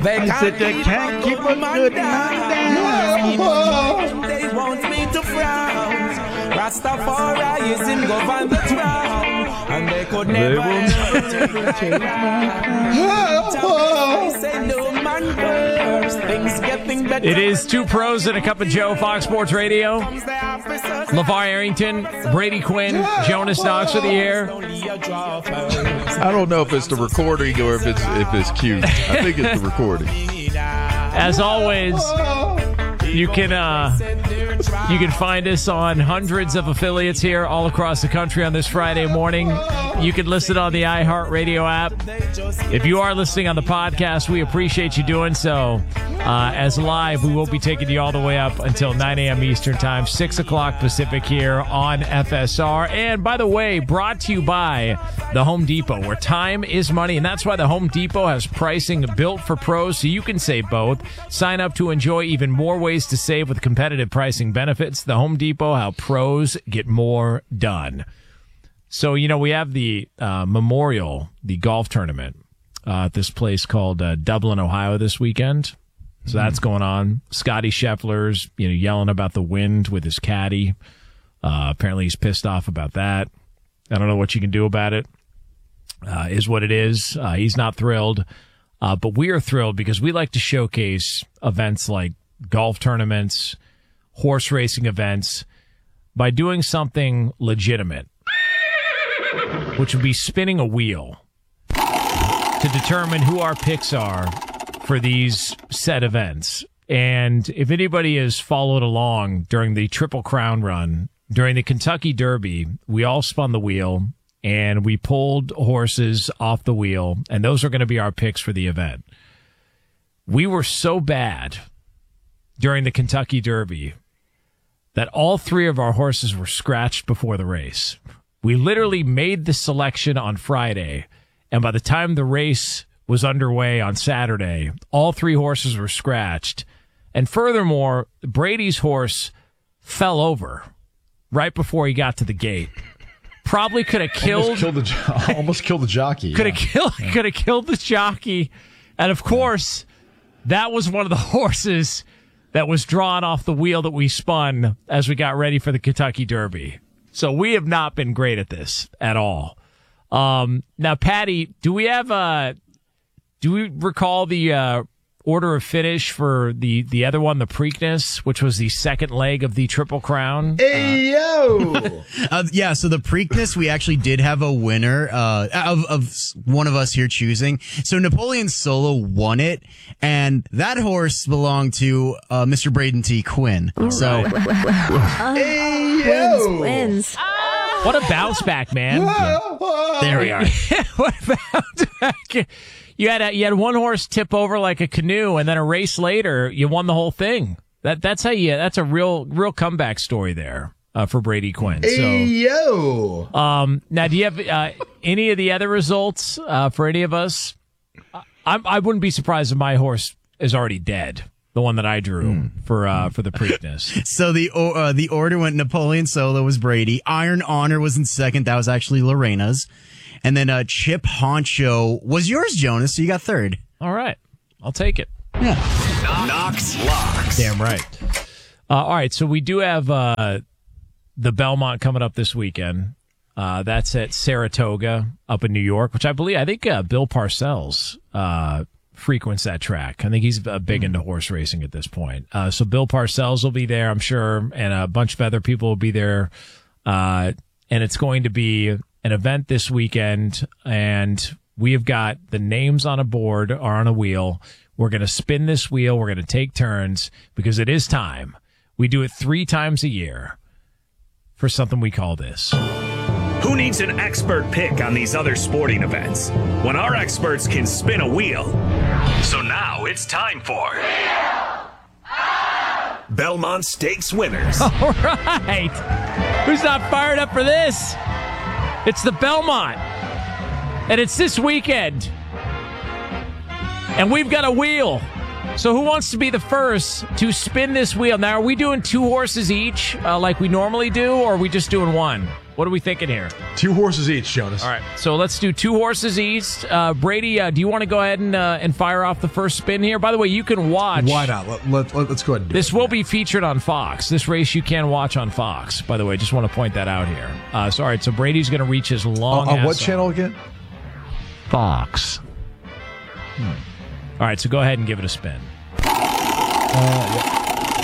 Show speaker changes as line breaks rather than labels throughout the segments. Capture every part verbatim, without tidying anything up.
They
I said they can't keep a good man down.
They want me to frown. Rastafari is in govern the crown, and they could never ever take my crown. Say no man first. Things getting better.
It is Two Pros and a Cup of Joe, Fox Sports Radio. LeVar Arrington, Brady Quinn, Jonas Knox for the air.
I don't know if it's the recording or if it's if it's cute. I think it's the recording.
As always, you can uh, you can find us on hundreds of affiliates here all across the country on this Friday morning. You can listen on the iHeartRadio app. If you are listening on the podcast, we appreciate you doing so. Uh, as live, we will be taking you all the way up until nine a.m. Eastern Time, six o'clock Pacific here on F S R. And by the way, brought to you by the Home Depot, where time is money. And that's why the Home Depot has pricing built for pros, so you can save both. Sign up to enjoy even more ways to save with competitive pricing benefits. The Home Depot, how pros get more done. So, you know, we have the uh, Memorial, the golf tournament uh, at this place called uh, Dublin, Ohio this weekend. So that's going on. Scotty Scheffler's, you know, yelling about the wind with his caddy. Uh, apparently he's pissed off about that. I don't know what you can do about it. Uh, is what it is. Uh, he's not thrilled. Uh, but we are thrilled because we like to showcase events like golf tournaments, horse racing events by doing something legitimate, which would be spinning a wheel to determine who our picks are for these set events. And if anybody has followed along during the Triple Crown run, during the Kentucky Derby, we all spun the wheel and we pulled horses off the wheel, and those are going to be our picks for the event. We were so bad during the Kentucky Derby that all three of our horses were scratched before the race. We literally made the selection on Friday, and by the time the race was underway on Saturday, all three horses were scratched. And furthermore, Brady's horse fell over right before he got to the gate. Probably could have killed,
almost killed the jo- almost killed the jockey.
Could have
yeah.
killed
yeah.
could have killed the jockey. And of course, that was one of the horses that was drawn off the wheel that we spun as we got ready for the Kentucky Derby. So we have not been great at this at all. Um, now, Patty, do we have a Do we recall the uh, order of finish for the, the other one, the Preakness, which was the second leg of the Triple Crown?
Hey, yo! uh, yeah, so the Preakness, we actually did have a winner uh, of, of one of us here choosing. So Napoleon Solo won it, and that horse belonged to uh, Mister Braden T. Quinn.
All
so,
right.
Hey,
yo! Wins, wins.
What a bounce back, man.
Yeah. There we are.
What a bounce back. You had a, you had one horse tip over like a canoe, and then a race later, you won the whole thing. That that's how you. That's a real real comeback story there uh, for Brady Quinn. So,
hey, yo.
Um, now, do you have uh, any of the other results uh, for any of us? I, I wouldn't be surprised if my horse is already dead. The one that I drew mm. for uh, for the Preakness.
So the uh, the order went Napoleon Solo was Brady. Iron Honor was in second. That was actually Lorena's. And then uh, Chip Honcho was yours, Jonas, so you got third.
All right. I'll take it.
Yeah.
Knox Locks.
Damn right. Uh, all right, so we do have uh, the Belmont coming up this weekend. Uh, that's at Saratoga up in New York, which I believe, I think uh, Bill Parcells uh, frequents that track. I think he's uh, big into horse racing at this point. Uh, so Bill Parcells will be there, I'm sure, and a bunch of other people will be there. Uh, and it's going to be an event this weekend, and we have got the names on a board or on a wheel. We're going to spin this wheel. We're going to take turns because it is time. We do it three times a year for something we call this.
Who needs an expert pick on these other sporting events when our experts can spin a wheel? So now it's time for Belmont Stakes winners.
All right. Who's not fired up for this? It's the Belmont. And it's this weekend. And we've got a wheel. So who wants to be the first to spin this wheel? Now, are we doing two horses each uh, like we normally do, or are we just doing one? What are we thinking here?
Two horses each, Jonas.
All right, so let's do two horses each. Uh, Brady, uh, do you want to go ahead and uh, and fire off the first spin here? By the way, you can watch.
Why not? Let, let, let, let's go ahead and do
This
it.
will be featured on Fox. This race you can watch on Fox. By the way, just want to point that out here. Uh, so, all right, so Brady's going to reach his long.
Uh, on
ass
what
off.
channel again?
Fox. Hmm. All right, so go ahead and give it a spin.
Uh, yeah.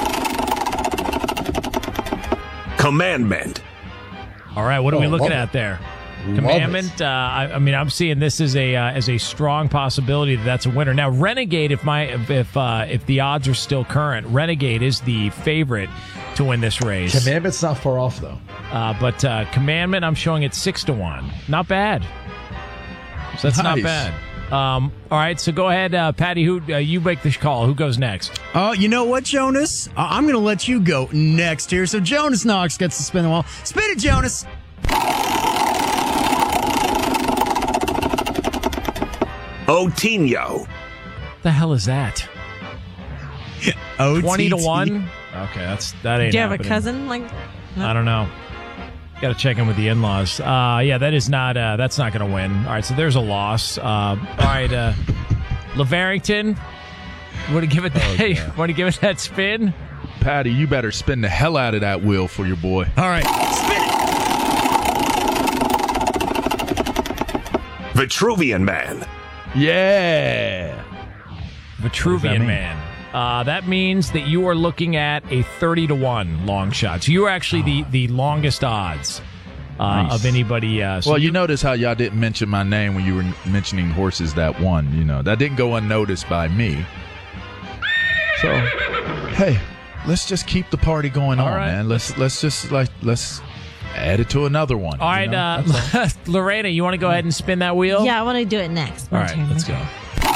Commandment.
All right, what are
Oh,
we looking
love
at
it.
there?
Love
Commandment. Uh, I, I mean, I'm seeing this as a uh, as a strong possibility that that's a winner. Now, Renegade, if my if if, uh, if the odds are still current, Renegade is the favorite to win this race.
Commandment's not far off, though.
Uh, but uh, Commandment, I'm showing it six to one. Not bad. So that's not
Nice.
bad. Um, all right, so go ahead, uh, Patty. Who uh, you make the call? Who goes next?
Oh, you know what, Jonas? Uh, I'm going to let you go next here. So Jonas Knox gets to spin the wall. Spin it, Jonas.
Otinho.
The hell is that?
O T T.
Twenty to one. Okay, that's that ain't.
Do you have a
happening.
cousin? Like,
I don't know. Got to check in with the in-laws. Uh, yeah, that is not. Uh, that's not going to win. All right, so there's a loss. Uh, all right, uh, LeVarrington. Want to give it? That,
yeah.
Want to give it that spin?
Patty, you better spin the hell out of that wheel for your boy.
All right, spin it.
Vitruvian Man.
Yeah.
Vitruvian
mean?
Man. Uh, that means that you are looking at a thirty to one long shot. So you are actually the, the longest odds uh,
Nice.
of anybody. Uh, so
Well, you notice how y'all didn't mention my name when you were mentioning horses that won. You know, that didn't go unnoticed by me. So, hey, let's just keep the party going
All
on,
right.
man. Let's let's just like let's add it to another one.
all
you
right,
know?
uh, Lorena, you want to go ahead and spin that wheel?
yeah, I want to do it next.
All
My
right,
turn,
let's
my
go.
turn.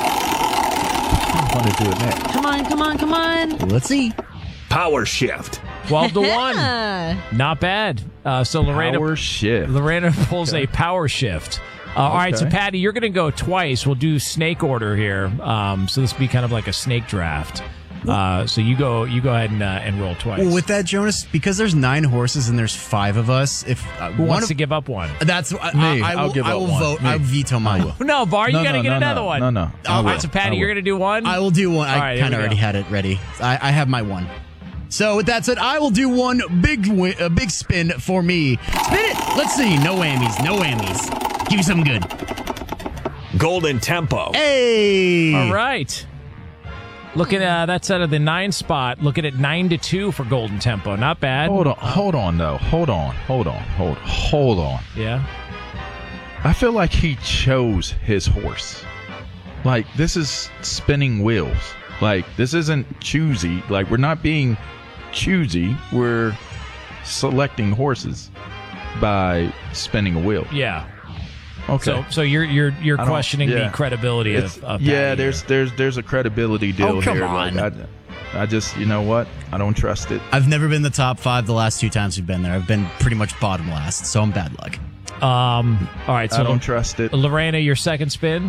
I want to do it next.
Come on, come on, come on.
Let's see.
Power Shift.
twelve to one.
Yeah.
Not bad. Uh, so Lorena
Power shift.
Lorena pulls a power shift. Uh, All right, so
Okay.
Patty, you're going to go twice. We'll do snake order here. Um, so this will be kind of like a snake draft. Uh, so you go, you go ahead and uh, and roll twice.
Well, with that, Jonas, because there's nine horses and there's five of us, if uh,
Who
one
wants
of,
to give up one?
that's I,
Me.
I, I
I'll
will,
give
I
up
will
one.
vote.
Me.
I veto mine.
No, Var, you
No,
got to
no,
get
no,
another
no.
one.
No, no. I
All right,
will.
so Patty,
I
you're
will.
going to do one.
I will do one.
All
I
right, here
kind
we
of already
go.
had it ready. I, I have my one. So with that said, I will do one big wi- a big spin for me. Spin it. Let's see. No whammies. No whammies. Give me something good.
Golden Tempo.
Hey.
All right. Looking at that's out of the nine spot. Looking at nine to two for Golden Tempo. Not bad.
Hold on, hold on, though. Hold on, hold on, hold, hold on.
Yeah.
I feel like he chose his horse. Like this is spinning wheels. Like this isn't choosy. Like we're not being choosy. We're selecting horses by spinning a wheel.
Yeah.
Okay.
So, so you're you're you're
I don't-
questioning
yeah.
the credibility
It's-
of, of
yeah,
Patty
there's
here.
there's there's a credibility deal
Oh, come
here.
on.
Like, I, I just you know what? I don't trust it.
I've never been the top five the last two times we've been there. I've been pretty much bottom last, so I'm bad luck.
Um. All right. So
I don't trust it.
Lorena, your second spin.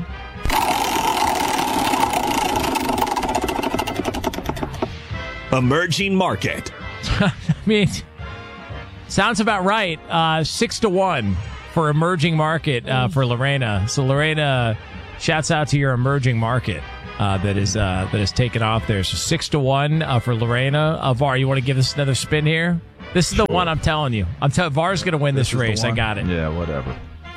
Emerging Market.
I mean, sounds about right. Uh, six to one for emerging market uh, for Lorena. So Lorena, shouts out to your emerging market uh, that is uh, that is taken off there. So six to one uh, for Lorena. Uh, Var, you want to give us another spin here? This is the one I'm telling you. I'm telling Var's going to win this,
This is the
race. I
one?
got it.
Yeah, whatever.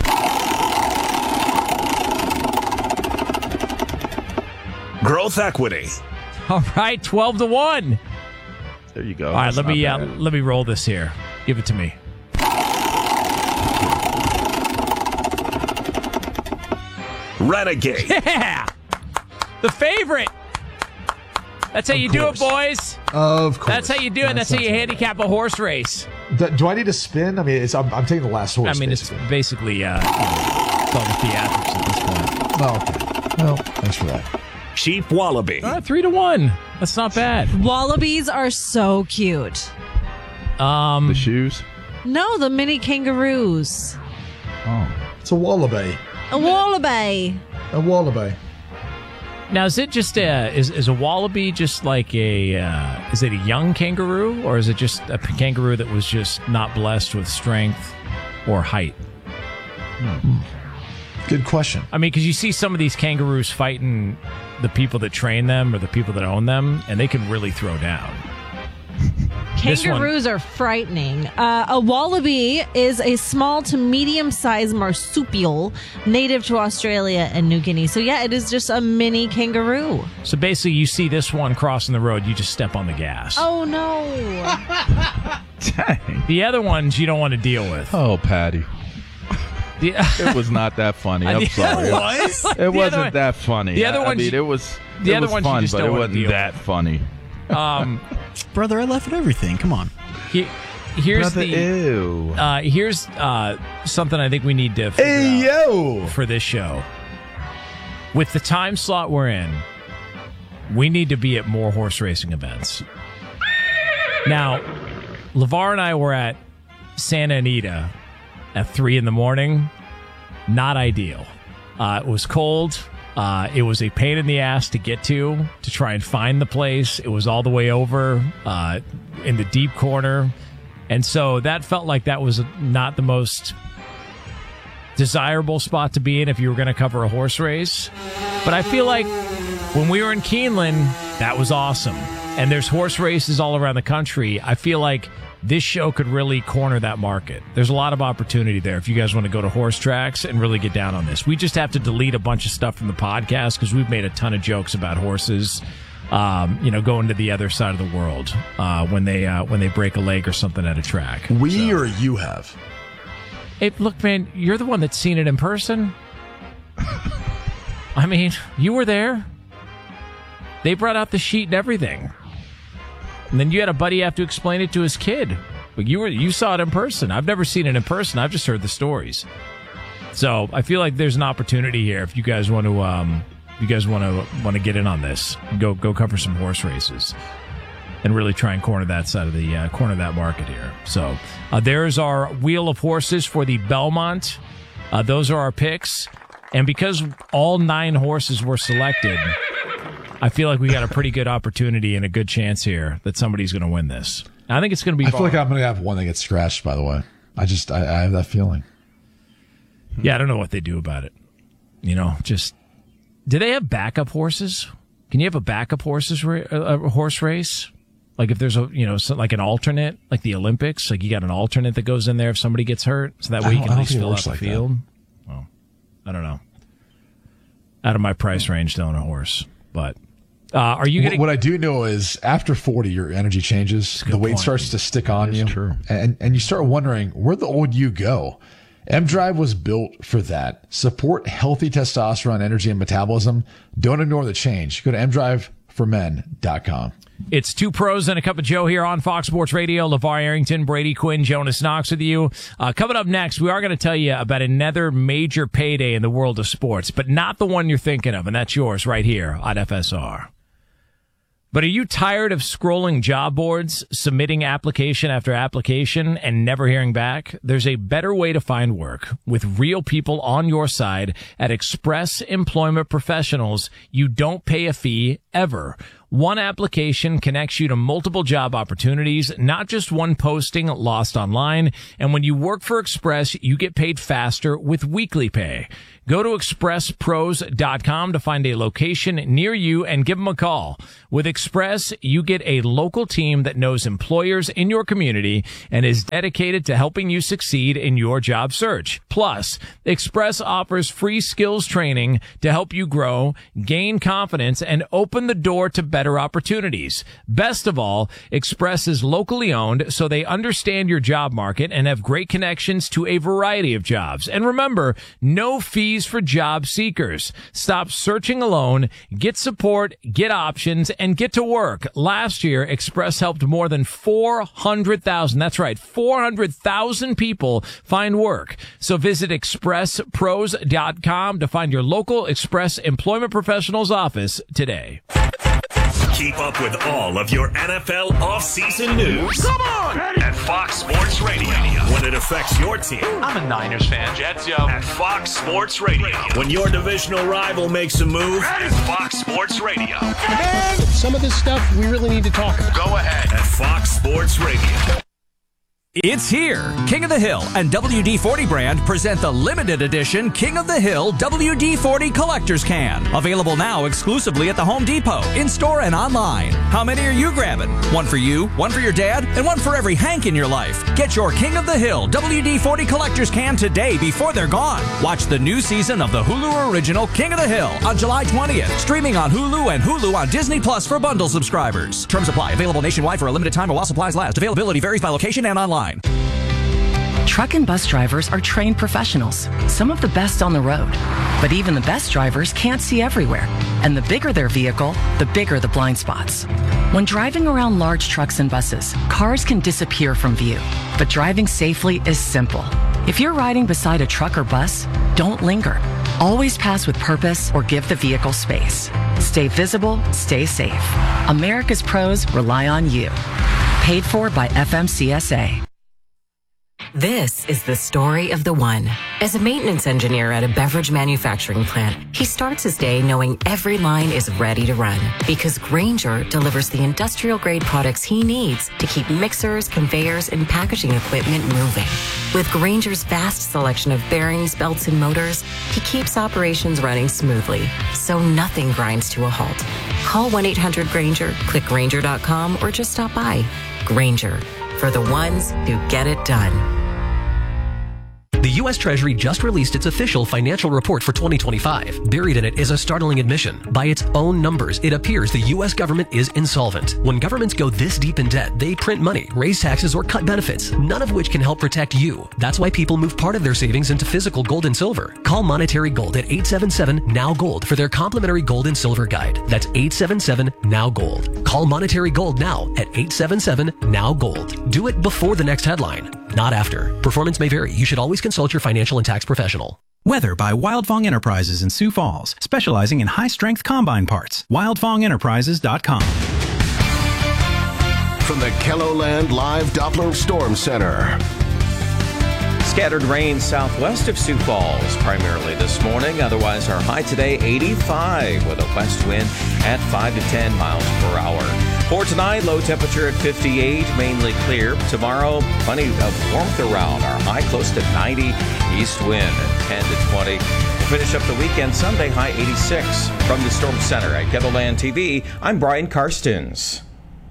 Growth Equity.
All right, twelve to one.
There you go.
All right,
That's
let me
not
uh,
bad.
let me roll this here. Give it to me.
Renegade.
Yeah, the favorite. That's how you do it, boys.
Of course.
That's how you do it. That's how you handicap a horse race.
Do, do I need to spin? I mean, it's, I'm, I'm taking the last horse.
I mean, it's
basically.
basically uh, it's all the theatrics at this point.
Oh, okay. Well, thanks for that.
Cheap Wallaby.
All right, three to one. That's not bad.
Wallabies are so cute.
Um,
The shoes.
No, the mini kangaroos.
Oh.
It's a wallaby.
A wallaby.
A wallaby.
now is it just a is is a wallaby just like a uh, is it a young kangaroo or is it just a p- kangaroo that was just not blessed with strength or height?
Good question.
I mean, because you see some of these kangaroos fighting the people that train them or the people that own them, and they can really throw down. This one-
Kangaroos are frightening. Uh, a wallaby is a small to medium-sized marsupial native to Australia and New Guinea. So, yeah, it is just a mini kangaroo.
So basically, you see this one crossing the road, you just step on the gas.
Oh, no.
Dang.
The other ones you don't want to deal with.
Oh, Patty.
The-
It was not that funny. I'm sorry.
It was.
It
The
wasn't
other one-
that funny.
the other
I, I
ones
mean,
you-
it was.
the
it
other
was
ones you
fun,
just
but
don't
it
wanna
wasn't
deal
that funny.
Um,
Brother, I laugh at everything. Come on.
he, here's
Brother,
the.
ew.
Uh, here's uh, something I think we need to figure
Hey,
out
yo!
for this show. With the time slot we're in, we need to be at more horse racing events. Now, LeVar and I were at Santa Anita at three in the morning. Not ideal. Uh, it was cold. Uh, it was a pain in the ass to get to, to try and find the place. It was all the way over uh, in the deep corner. And so that felt like that was not the most desirable spot to be in if you were going to cover a horse race. But I feel like when we were in Keeneland, that was awesome. And there's horse races all around the country. I feel like this show could really corner that market. There's a lot of opportunity there if you guys want to go to horse tracks and really get down on this. We just have to delete a bunch of stuff from the podcast because we've made a ton of jokes about horses, um, you know, going to the other side of the world uh, when they uh, when they break a leg or something at a track.
We or you have?
Hey, look, man, you're the one that's seen it in person. I mean, you were there. They brought out the sheet and everything. And then you had a buddy have to explain it to his kid. But you were you saw it in person. I've never seen it in person. I've just heard the stories. So I feel like there's an opportunity here if you guys want to um you guys want to want to get in on this. Go go cover some horse races and really try and corner that side of the uh, corner that market here. So uh, there's our wheel of horses for the Belmont. Uh, those are our picks. And because all nine horses were selected, I feel like we got a pretty good opportunity and a good chance here that somebody's going to win this. I think it's going to be.
I feel like I'm going to have one that gets scratched, by the way. I just, I, I have that feeling.
Yeah, I don't know what they do about it. You know, just, do they have backup horses? Can you have a backup horses ra- a horse race? Like if there's a, you know, so like an alternate, like the Olympics, like you got an alternate that goes in there if somebody gets hurt, so that way you
I
can
don't-
at
I
least
don't think it
fill out
works
the
like that.
field. Well, I don't know. Out of my price range to own a horse, but uh, are you
What,
going
what I do know is after forty, your energy changes.
good
The weight
point.
starts to stick on you.
true.
And, and you start wondering, where'd the old you go? M-Drive was built for that. Support healthy testosterone, energy, and metabolism. Don't ignore the change. Go to m drive for men dot com.
It's two pros and a cup of Joe here on Fox Sports Radio. LeVar Arrington, Brady Quinn, Jonas Knox with you. Uh, coming up next, we are going to tell you about another major payday in the world of sports, but not the one you're thinking of, and that's yours right here on F S R. But are you tired of scrolling job boards, submitting application after application, and never hearing back? There's a better way to find work with real people on your side at Express Employment Professionals. You don't pay a fee ever. One application connects you to multiple job opportunities, not just one posting lost online. And when you work for Express, you get paid faster with weekly pay. Go to express pros dot com to find a location near you and give them a call. With Express, you get a local team that knows employers in your community and is dedicated to helping you succeed in your job search. Plus, Express offers free skills training to help you grow, gain confidence, and open the door to better opportunities. Best of all, Express is locally owned, so they understand your job market and have great connections to a variety of jobs. And remember, no fees for job seekers. Stop searching alone, get support, get options, and get to work. Last year, Express helped more than four hundred thousand, that's right, four hundred thousand people find work. So visit express pros dot com to find your local Express Employment Professionals office today.
Keep up with all of your N F L offseason news. Come on! At Fox Sports Radio. When it affects your team.
I'm a Niners fan. Jets, yo.
At Fox Sports Radio. When your divisional rival makes a move. At Fox Sports Radio.
Man, some of this stuff we really need to talk about.
Go ahead. At Fox Sports Radio.
It's here. King of the Hill and W D forty brand present the limited edition King of the Hill W D forty Collector's Can. Available now exclusively at the Home Depot, in-store and online. How many are you grabbing? One for you, one for your dad, and one for every Hank in your life. Get your King of the Hill W D forty Collector's Can today before they're gone. Watch the new season of the Hulu original King of the Hill on July twentieth. Streaming on Hulu and Hulu on Disney Plus for bundle subscribers. Terms apply. Available nationwide for a limited time while supplies last. Availability varies by location and online.
Truck and bus drivers are trained professionals, some of the best on the road. But even the best drivers can't see everywhere. And the bigger their vehicle, the bigger the blind spots. When driving around large trucks and buses, cars can disappear from view. But driving safely is simple. If you're riding beside a truck or bus, don't linger. Always pass with purpose or give the vehicle space. Stay visible, stay safe. America's pros rely on you. Paid for by F M C S A.
This is the story of the one. As a maintenance engineer at a beverage manufacturing plant, he starts his day knowing every line is ready to run because Grainger delivers the industrial-grade products he needs to keep mixers, conveyors, and packaging equipment moving. With Grainger's vast selection of bearings, belts, and motors, he keeps operations running smoothly, so nothing grinds to a halt. Call one eight hundred Grainger, click Grainger dot com, or just stop by. Grainger, for the ones who get it done.
The U S Treasury just released its official financial report for twenty twenty-five. Buried in it is a startling admission. By its own numbers, it appears the U S government is insolvent. When governments go this deep in debt, they print money, raise taxes, or cut benefits, none of which can help protect you. That's why people move part of their savings into physical gold and silver. Call Monetary Gold at eight seven seven, N O W Gold for their complimentary gold and silver guide. That's eight seven seven, N O W Gold. Call Monetary Gold now at eight seven seven, N O W Gold. Do it before the next headline, not after. Performance may vary. You should always consult your financial and tax professional.
Weather by Wildfong Enterprises in Sioux Falls, specializing in high-strength combine parts. wildfong enterprises dot com.
From the Kelloland Live Doppler Storm Center.
Scattered rain southwest of Sioux Falls primarily this morning. Otherwise, our high today, eighty-five, with a west wind at five to ten miles per hour. For tonight, low temperature at fifty-eight, mainly clear. Tomorrow, plenty of warmth around. Our high close to ninety, east wind at ten to twenty. We'll finish up the weekend Sunday, high eighty-six. From the Storm Center at Kettleland T V, I'm Brian Karstens.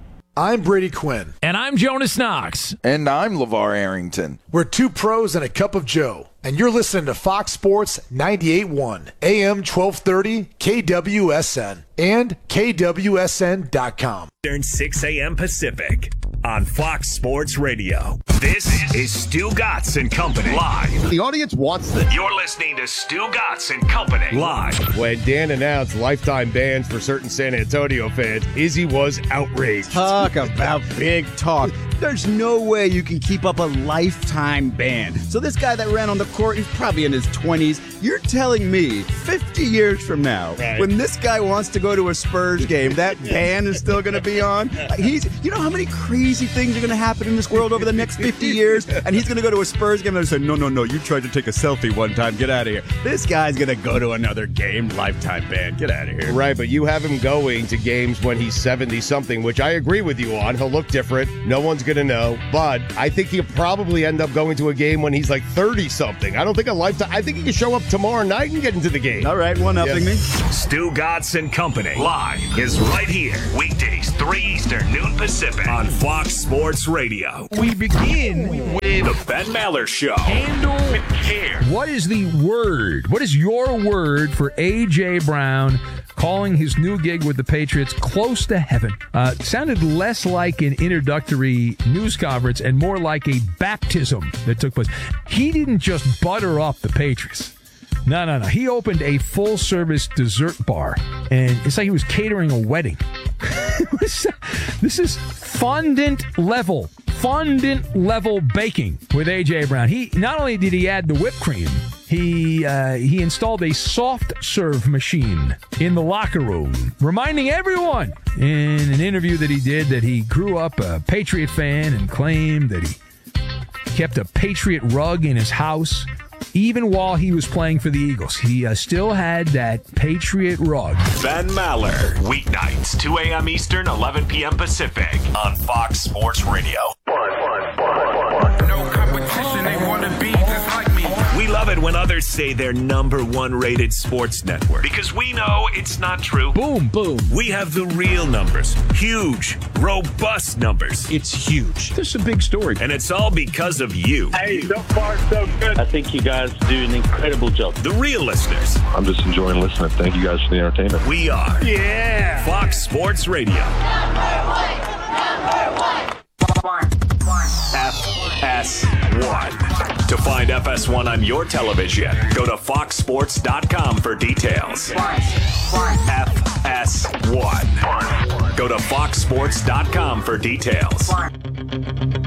I'm Brady Quinn.
And I'm Jonas Knox.
And I'm LeVar Arrington.
We're two pros and a cup of Joe. And you're listening to Fox Sports ninety-eight point one, A M twelve thirty, K W S N, and K W S N dot com.
Turn six a.m. Pacific on Fox Sports Radio. This is Stu Gatz and Company live.
The audience wants this.
You're listening to Stu Gatz and Company live.
When Dan announced lifetime bans for certain San Antonio fans, Izzy was outraged.
Talk about big talk. There's no way you can keep up a lifetime ban. So this guy that ran on the court, he's probably in his twenties. You're telling me fifty years from now, right, when this guy wants to go to a Spurs game, that ban is still going to be on? He's, you know how many crazy things are going to happen in this world over the next fifty years? And he's going to go to a Spurs game and say, no, no, no, you tried to take a selfie one time. Get out of here. This guy's going to go to another game, lifetime ban. Get out of here.
Right, but you have him going to games when he's seventy-something, which I agree with you on. He'll look different. No one's going to know. But I think he'll probably end up going to a game when he's like thirty-something. I don't think a lifetime. I think he can show up tomorrow night and get into the game.
All right, one-upping me.
Stu Gatz and Company live is right here. Weekdays, three Eastern, noon Pacific on Fox Sports Radio.
We begin with
the Ben Maller Show.
Handle with care. What is the word? What is your word for A J Brown calling his new gig with the Patriots close to heaven? Uh, sounded less like an introductory news conference and more like a baptism that took place. He didn't just butter up the Patriots. No, no, no. He opened a full-service dessert bar, and it's like he was catering a wedding. This is fondant level, fondant level baking with A J Brown. He not only did he add the whipped cream, he uh, he installed a soft serve machine in the locker room, reminding everyone in an interview that he did that he grew up a Patriot fan and claimed that he kept a Patriot rug in his house. Even while he was playing for the Eagles, he uh, still had that Patriot rug.
Ben Maller, weeknights, two a.m. Eastern, eleven p.m. Pacific on Fox Sports Radio. Fun, fun, fun, fun. mad when others say they're number one rated sports network because we know it's not true.
Boom, boom.
We have the real numbers. Huge, robust numbers.
It's huge. This is a big story.
And it's all because of you.
Hey, so far so good. I think you guys do an incredible job.
The real listeners.
I'm just enjoying listening. Thank you guys for the entertainment.
We are.
Yeah.
Fox Sports Radio. F S one. To find F S one on your television, go to fox sports dot com for details. F S one. Go to fox sports dot com for details.